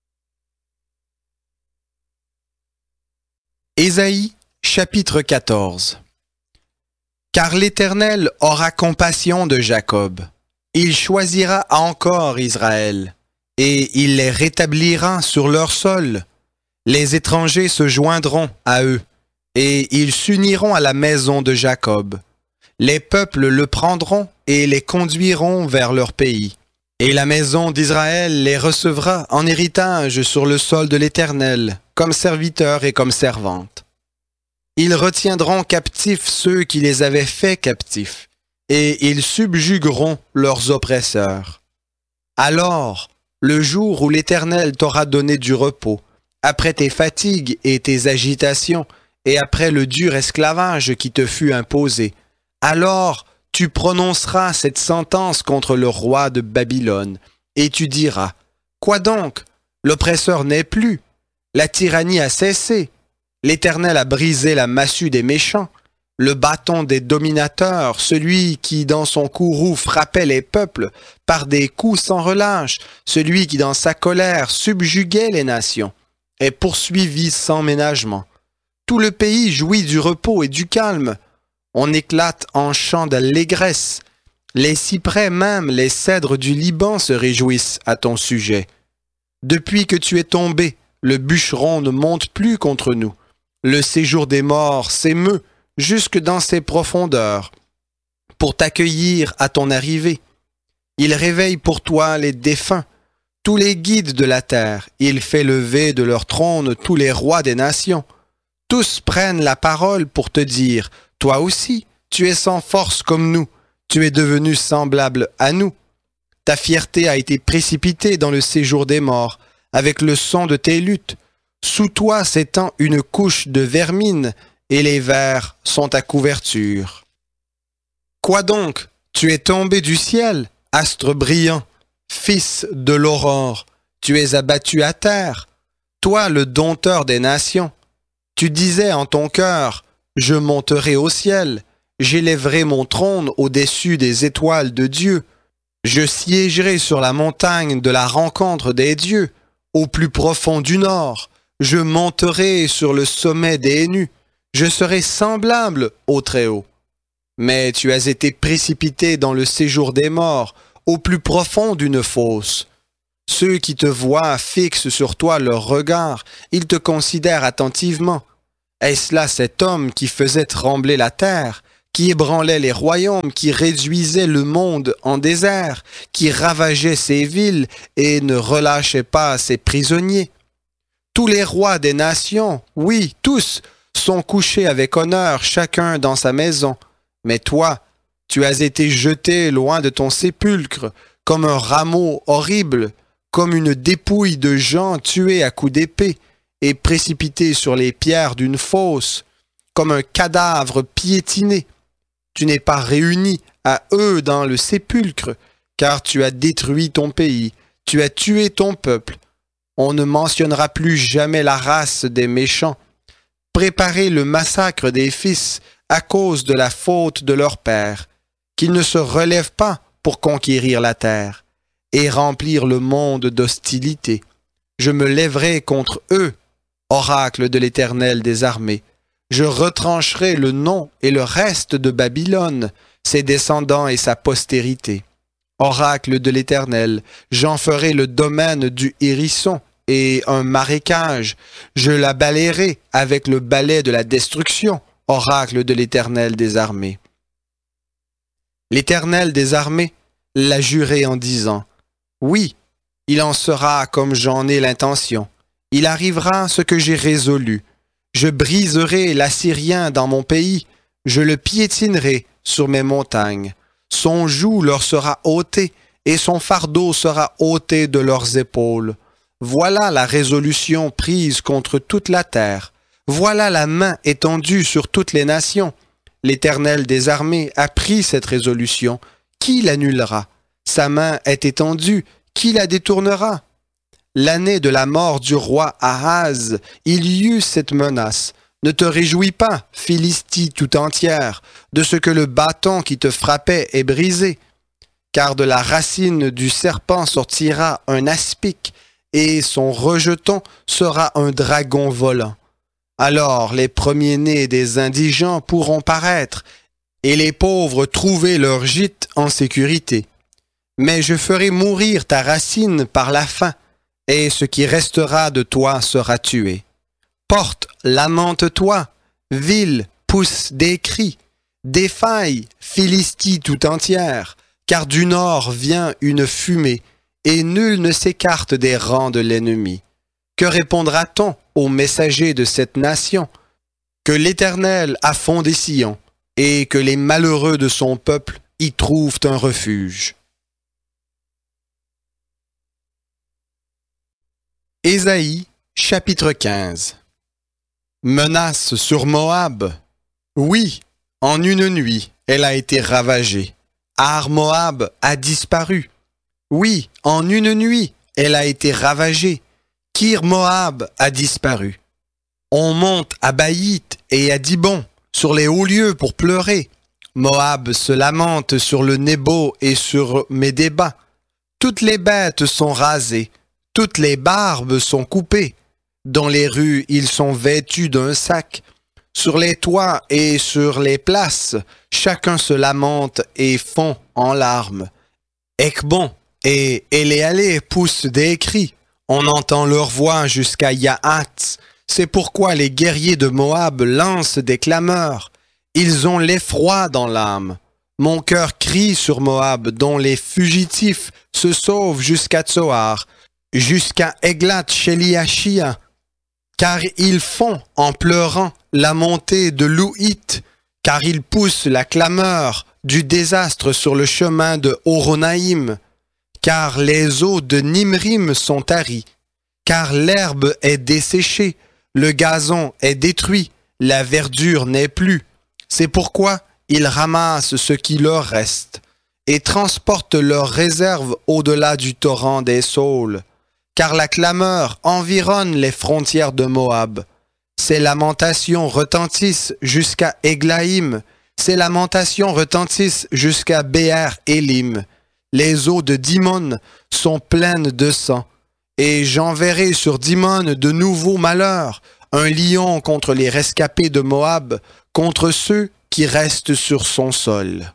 Ésaïe, chapitre 14. Car l'Éternel aura compassion de Jacob. Il choisira encore Israël, et il les rétablira sur leur sol. Les étrangers se joindront à eux, et ils s'uniront à la maison de Jacob. Les peuples le prendront et les conduiront vers leur pays. Et la maison d'Israël les recevra en héritage sur le sol de l'Éternel, comme serviteurs et comme servantes. Ils retiendront captifs ceux qui les avaient faits captifs, et ils subjugueront leurs oppresseurs. Alors, le jour où l'Éternel t'aura donné du repos, après tes fatigues et tes agitations, et après le dur esclavage qui te fut imposé, alors tu prononceras cette sentence contre le roi de Babylone, et tu diras, « Quoi donc? L'oppresseur n'est plus, la tyrannie a cessé, l'Éternel a brisé la massue des méchants, le bâton des dominateurs, celui qui dans son courroux frappait les peuples par des coups sans relâche, celui qui dans sa colère subjuguait les nations, est poursuivi sans ménagement. Tout le pays jouit du repos et du calme. On éclate en chants d'allégresse. Les cyprès même, les cèdres du Liban se réjouissent à ton sujet. Depuis que tu es tombé, le bûcheron ne monte plus contre nous. Le séjour des morts s'émeut jusque dans ses profondeurs pour t'accueillir à ton arrivée. Il réveille pour toi les défunts, tous les guides de la terre. Il fait lever de leur trône tous les rois des nations. Tous prennent la parole pour te dire, toi aussi, tu es sans force comme nous, tu es devenu semblable à nous. Ta fierté a été précipitée dans le séjour des morts, avec le son de tes luttes. Sous toi s'étend une couche de vermine, et les vers sont à couverture. Quoi donc? Tu es tombé du ciel, astre brillant, fils de l'aurore, tu es abattu à terre, toi le dompteur des nations. Tu disais en ton cœur, je monterai au ciel, j'élèverai mon trône au-dessus des étoiles de Dieu, je siégerai sur la montagne de la rencontre des dieux, au plus profond du nord, je monterai sur le sommet des nus, je serai semblable au Très-Haut. Mais tu as été précipité dans le séjour des morts, au plus profond d'une fosse. Ceux qui te voient fixent sur toi leur regard, ils te considèrent attentivement. Est-ce là cet homme qui faisait trembler la terre, qui ébranlait les royaumes, qui réduisait le monde en désert, qui ravageait ses villes et ne relâchait pas ses prisonniers? Tous les rois des nations, oui, tous, sont couchés avec honneur, chacun dans sa maison. Mais toi, tu as été jeté loin de ton sépulcre, comme un rameau horrible, comme une dépouille de gens tués à coups d'épée et précipités sur les pierres d'une fosse, comme un cadavre piétiné. Tu n'es pas réuni à eux dans le sépulcre, car tu as détruit ton pays, tu as tué ton peuple. On ne mentionnera plus jamais la race des méchants. Préparez le massacre des fils à cause de la faute de leur père, qu'ils ne se relèvent pas pour conquérir la terre et remplir le monde d'hostilité. Je me lèverai contre eux, oracle de l'Éternel des armées. Je retrancherai le nom et le reste de Babylone, ses descendants et sa postérité. Oracle de l'Éternel, j'en ferai le domaine du hérisson et un marécage. Je la balayerai avec le balai de la destruction, oracle de l'Éternel des armées. L'Éternel des armées l'a juré en disant, « Oui, il en sera comme j'en ai l'intention. Il arrivera ce que j'ai résolu. Je briserai l'Assyrien dans mon pays, je le piétinerai sur mes montagnes. Son joug leur sera ôté, et son fardeau sera ôté de leurs épaules. Voilà la résolution prise contre toute la terre. Voilà la main étendue sur toutes les nations. L'Éternel des armées a pris cette résolution. Qui l'annulera? Sa main est étendue. Qui la détournera? L'année de la mort du roi Ahaz, il y eut cette menace. Ne te réjouis pas, Philistie tout entière, de ce que le bâton qui te frappait est brisé. Car de la racine du serpent sortira un aspic, et son rejeton sera un dragon volant. Alors les premiers-nés des indigents pourront paraître, et les pauvres trouver leur gîte en sécurité. Mais je ferai mourir ta racine par la faim, et ce qui restera de toi sera tué. Porte, lamente-toi, ville, pousse des cris, défaille, Philistie tout entière, car du nord vient une fumée, et nul ne s'écarte des rangs de l'ennemi. Que répondra-t-on aux messagers de cette nation? Que l'Éternel a fondé Sion, et que les malheureux de son peuple y trouvent un refuge. Ésaïe, chapitre 15. Menace sur Moab. Oui, en une nuit, elle a été ravagée. Ar Moab a disparu. Oui, en une nuit, elle a été ravagée. Kir Moab a disparu. On monte à Baït et à Dibon, sur les hauts lieux pour pleurer. Moab se lamente sur le Nebo et sur Médéba. Toutes les bêtes sont rasées. Toutes les barbes sont coupées. Dans les rues, ils sont vêtus d'un sac. Sur les toits et sur les places, chacun se lamente et fond en larmes. Ekbon et Éléalé poussent des cris. On entend leur voix jusqu'à Yahat. C'est pourquoi les guerriers de Moab lancent des clameurs. Ils ont l'effroi dans l'âme. Mon cœur crie sur Moab, dont les fugitifs se sauvent jusqu'à Tsoar, jusqu'à Eglat-Sheliachia, car ils font, en pleurant, la montée de Louhit, car ils poussent la clameur du désastre sur le chemin de Horonaïm, car les eaux de Nimrim sont taries, car l'herbe est desséchée, le gazon est détruit, la verdure n'est plus. C'est pourquoi ils ramassent ce qui leur reste et transportent leurs réserves au-delà du torrent des saules. Car la clameur environne les frontières de Moab. Ses lamentations retentissent jusqu'à Eglaïm, ses lamentations retentissent jusqu'à Béer Élim. Les eaux de Dimon sont pleines de sang, et j'enverrai sur Dimon de nouveaux malheurs, un lion contre les rescapés de Moab, contre ceux qui restent sur son sol.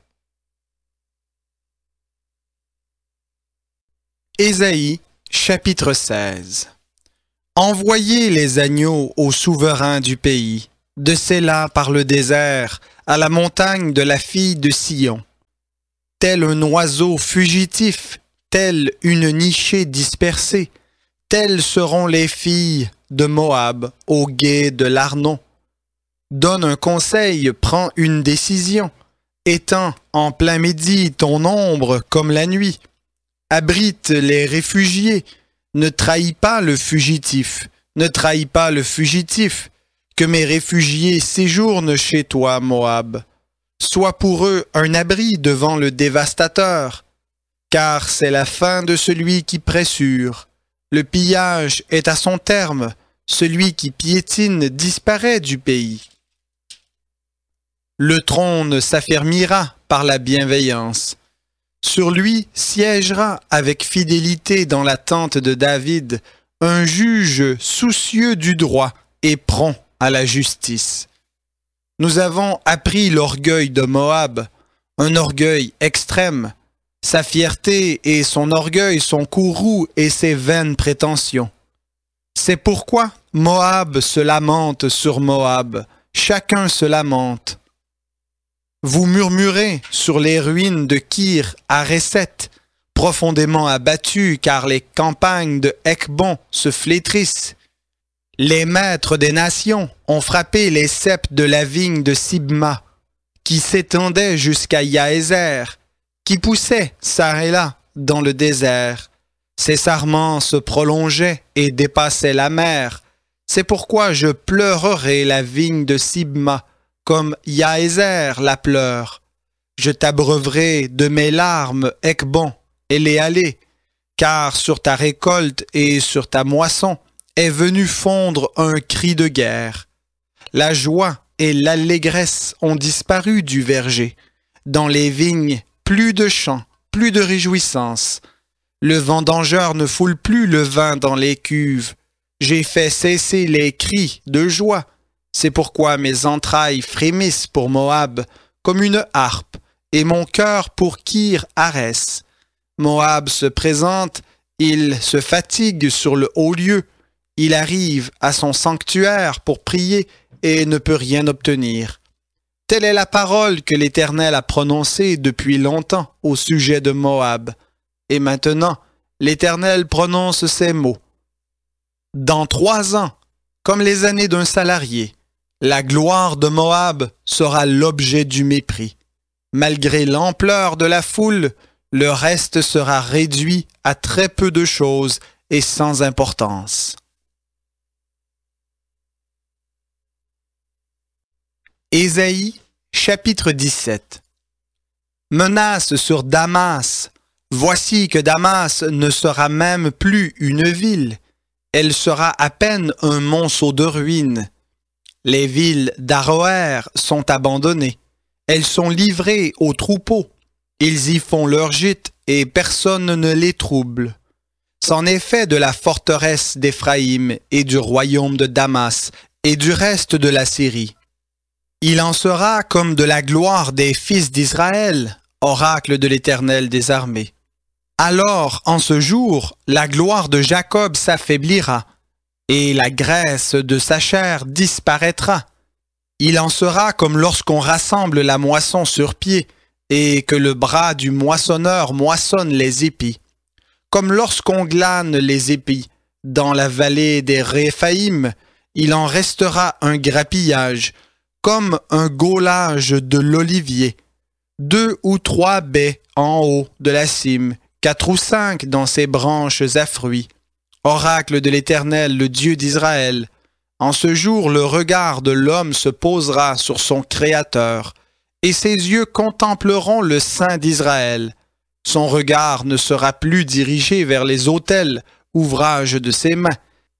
Ésaïe, chapitre 16. Envoyez les agneaux aux souverains du pays. de Séla par le désert, à la montagne de la fille de Sion. Tel un oiseau fugitif, telle une nichée dispersée, telles seront les filles de Moab au gué de l'Arnon. Donne un conseil, prends une décision. Étends en plein midi ton ombre comme la nuit. Abrite les réfugiés. Ne trahis pas le fugitif. Ne trahis pas le fugitif. Que mes réfugiés séjournent chez toi, Moab. Sois pour eux un abri devant le dévastateur. Car c'est la fin de celui qui pressure. Le pillage est à son terme. Celui qui piétine disparaît du pays. Le trône s'affermira par la bienveillance. Sur lui siégera avec fidélité dans la tente de David un juge soucieux du droit et prompt à la justice. Nous avons appris l'orgueil de Moab, un orgueil extrême. Sa fierté et son orgueil, son courroux et ses vaines prétentions. C'est pourquoi Moab se lamente sur Moab, chacun se lamente. Vous murmurez sur les ruines de Kir Hareset, profondément abattues car les campagnes de Hecbon se flétrissent. Les maîtres des nations ont frappé les ceps de la vigne de Sibma, qui s'étendait jusqu'à Yaézer, qui poussait çà et là dans le désert. Ses sarments se prolongeaient et dépassaient la mer. C'est pourquoi je pleurerai la vigne de Sibma, comme Yaézer la pleure. Je t'abreuverai de mes larmes, Hecbon, Éléalé, car sur ta récolte et sur ta moisson est venu fondre un cri de guerre. La joie et l'allégresse ont disparu du verger. Dans les vignes, plus de chants, plus de réjouissance. Le vendangeur ne foule plus le vin dans les cuves. J'ai fait cesser les cris de joie. C'est pourquoi mes entrailles frémissent pour Moab comme une harpe et mon cœur pour Kir Hares. Moab se présente, il se fatigue sur le haut lieu. Il arrive à son sanctuaire pour prier et ne peut rien obtenir. Telle est la parole que l'Éternel a prononcée depuis longtemps au sujet de Moab. Et maintenant, l'Éternel prononce ces mots. Dans 3 ans, comme les années d'un salarié, la gloire de Moab sera l'objet du mépris. Malgré l'ampleur de la foule, le reste sera réduit à très peu de choses et sans importance. Ésaïe, chapitre 17. Menace sur Damas. Voici que Damas ne sera même plus une ville. Elle sera à peine un monceau de ruines. Les villes d'Aroër sont abandonnées. Elles sont livrées aux troupeaux. Ils y font leur gîte et personne ne les trouble. C'en est fait de la forteresse d'Éphraïm et du royaume de Damas et du reste de la Syrie. Il en sera comme de la gloire des fils d'Israël, oracle de l'Éternel des armées. Alors, en ce jour, la gloire de Jacob s'affaiblira, et la graisse de sa chair disparaîtra. Il en sera comme lorsqu'on rassemble la moisson sur pied, et que le bras du moissonneur moissonne les épis. Comme lorsqu'on glane les épis, dans la vallée des Réphaïm, il en restera un grappillage, comme un gaulage de l'olivier. 2 ou 3 baies en haut de la cime, 4 ou 5 dans ses branches à fruits. Oracle de l'Éternel, le Dieu d'Israël. En ce jour, le regard de l'homme se posera sur son Créateur, et ses yeux contempleront le Saint d'Israël. Son regard ne sera plus dirigé vers les autels, ouvrage de ses mains,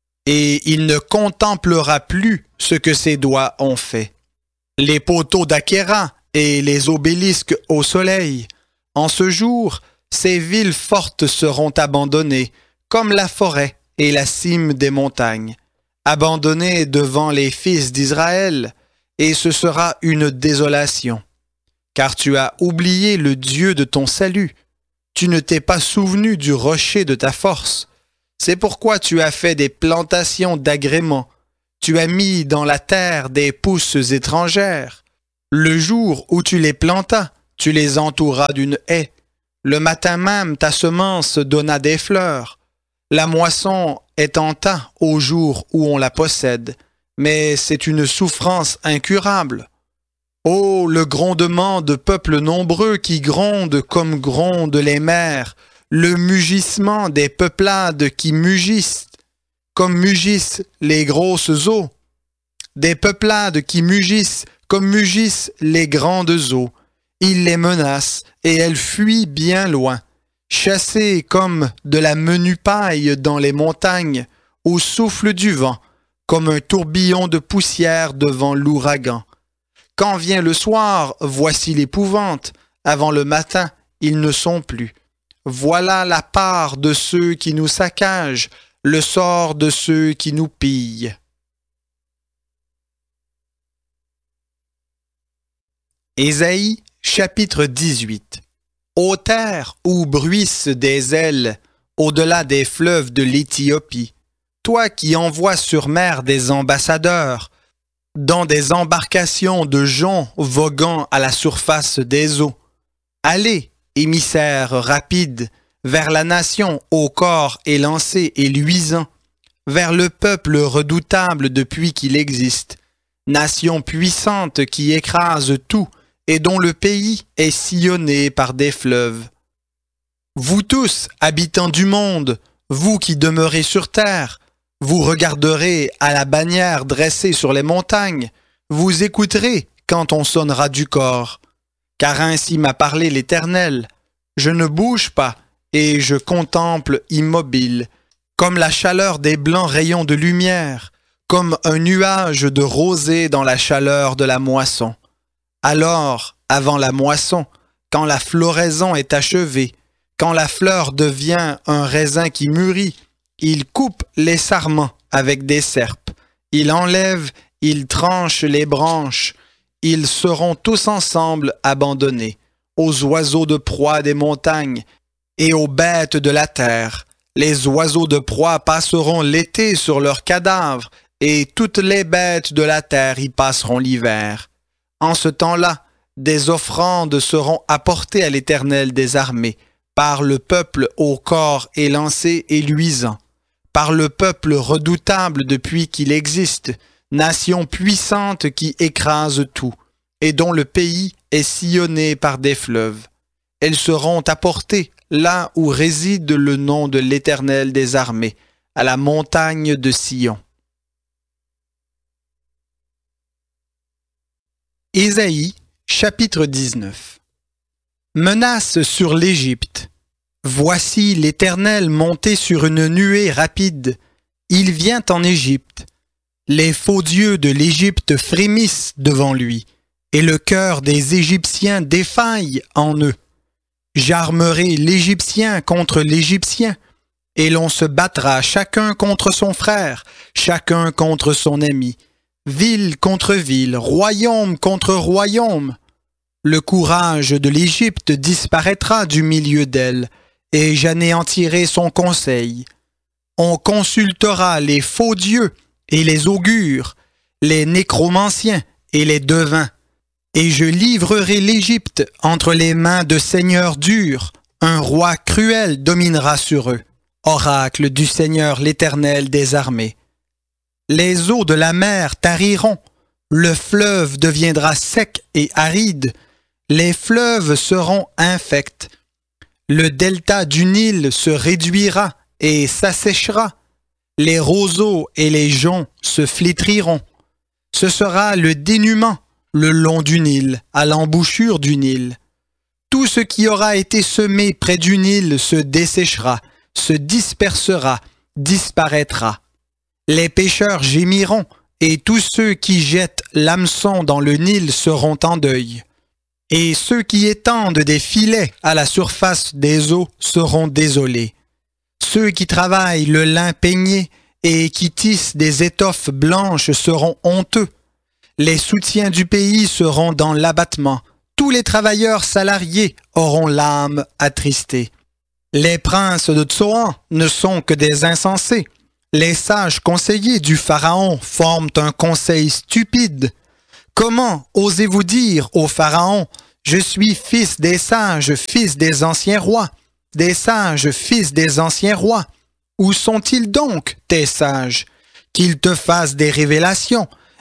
et il ne contemplera plus ce que ses doigts ont fait. Les poteaux d'Achéra et les obélisques au soleil. En ce jour, ces villes fortes seront abandonnées, comme la forêt et la cime des montagnes, abandonnées devant les fils d'Israël, et ce sera une désolation. Car tu as oublié le Dieu de ton salut, tu ne t'es pas souvenu du rocher de ta force. C'est pourquoi tu as fait des plantations d'agréments, tu as mis dans la terre des pousses étrangères. Le jour où tu les plantas, tu les entouras d'une haie. Le matin même, ta semence donna des fleurs. La moisson est en temps au jour où on la possède, mais c'est une souffrance incurable. Oh, le grondement de peuples nombreux qui grondent comme grondent les mers, le mugissement des peuplades qui mugissent, comme mugissent les grosses eaux, des peuplades qui mugissent comme mugissent les grandes eaux. Il les menace et elles fuient bien loin, chassées comme de la menue paille dans les montagnes, au souffle du vent, comme un tourbillon de poussière devant l'ouragan. Quand vient le soir, voici l'épouvante. Avant le matin, ils ne sont plus. Voilà la part de ceux qui nous saccagent, le sort de ceux qui nous pillent. Ésaïe, chapitre 18. Ô terre où bruissent des ailes, au-delà des fleuves de l'Éthiopie, toi qui envoies sur mer des ambassadeurs, dans des embarcations de joncs voguant à la surface des eaux. Allez, émissaires rapides, vers la nation au corps élancé et luisant, vers le peuple redoutable depuis qu'il existe, nation puissante qui écrase tout et dont le pays est sillonné par des fleuves. Vous tous, habitants du monde, vous qui demeurez sur terre, vous regarderez à la bannière dressée sur les montagnes, vous écouterez quand on sonnera du corps. Car ainsi m'a parlé l'Éternel, je ne bouge pas et je contemple immobile, comme la chaleur des blancs rayons de lumière, comme un nuage de rosée dans la chaleur de la moisson. Alors, avant la moisson, quand la floraison est achevée, quand la fleur devient un raisin qui mûrit, il coupe les sarments avec des serpes, il enlève, il tranche les branches, ils seront tous ensemble abandonnés, aux oiseaux de proie des montagnes et aux bêtes de la terre. Les oiseaux de proie passeront l'été sur leurs cadavres, et toutes les bêtes de la terre y passeront l'hiver. En ce temps-là, des offrandes seront apportées à l'Éternel des armées, par le peuple au corps élancé et luisant, par le peuple redoutable depuis qu'il existe, nation puissante qui écrase tout, et dont le pays est sillonné par des fleuves. Elles seront apportées là où réside le nom de l'Éternel des armées, à la montagne de Sion. Ésaïe, chapitre 19. Menace sur l'Égypte. Voici l'Éternel monté sur une nuée rapide. Il vient en Égypte. Les faux dieux de l'Égypte frémissent devant lui, et le cœur des Égyptiens défaille en eux. J'armerai l'Égyptien contre l'Égyptien, et l'on se battra chacun contre son frère, chacun contre son ami, ville contre ville, royaume contre royaume. Le courage de l'Égypte disparaîtra du milieu d'elle, et j'anéantirai son conseil. On consultera les faux dieux et les augures, les nécromanciens et les devins, et je livrerai l'Égypte entre les mains de seigneurs durs. Un roi cruel dominera sur eux. Oracle du Seigneur l'Éternel des armées. Les eaux de la mer tariront, le fleuve deviendra sec et aride, les fleuves seront infects. Le delta du Nil se réduira et s'asséchera. Les roseaux et les joncs se flétriront. Ce sera le dénuement le long du Nil, à l'embouchure du Nil. Tout ce qui aura été semé près du Nil se desséchera, se dispersera, disparaîtra. Les pêcheurs gémiront, et tous ceux qui jettent l'hameçon dans le Nil seront en deuil. Et ceux qui étendent des filets à la surface des eaux seront désolés. Ceux qui travaillent le lin peigné et qui tissent des étoffes blanches seront honteux. Les soutiens du pays seront dans l'abattement. Tous les travailleurs salariés auront l'âme attristée. Les princes de Tsoan ne sont que des insensés. Les sages conseillers du Pharaon forment un conseil stupide. Comment osez-vous dire au Pharaon, je suis fils des sages, fils des anciens rois, des sages, fils des anciens rois. Où sont-ils donc, tes sages? Qu'ils te fassent des révélations,